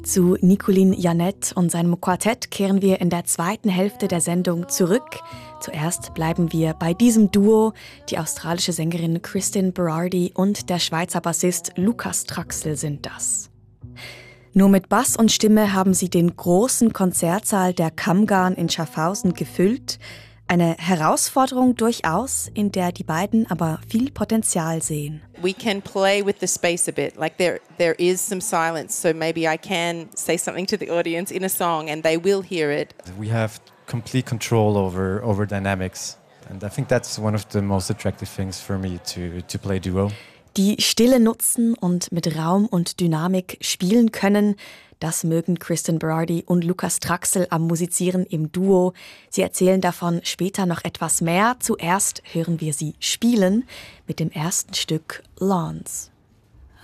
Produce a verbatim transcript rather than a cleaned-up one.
Zu Nicolin Janet und seinem Quartett kehren wir in der zweiten Hälfte der Sendung zurück. Zuerst bleiben wir bei diesem Duo, die australische Sängerin Kristin Berardi und der Schweizer Bassist Lukas Traxel sind das. Nur mit Bass und Stimme haben sie den großen Konzertsaal der Kammgarn in Schaffhausen gefüllt. Eine Herausforderung durchaus, in der die beiden aber viel Potenzial sehen. We can play with the space a bit. Like there, there is some silence, so maybe I can say something to the audience in a song and they will hear it. We have complete control over, over dynamics. And I think that's one of the most attractive things for me to, to play duo. Die Stille nutzen und mit Raum und Dynamik spielen können, das mögen Kristin Berardi und Lukas Traxel am Musizieren im Duo. Sie erzählen davon später noch etwas mehr. Zuerst hören wir sie spielen mit dem ersten Stück Lawns.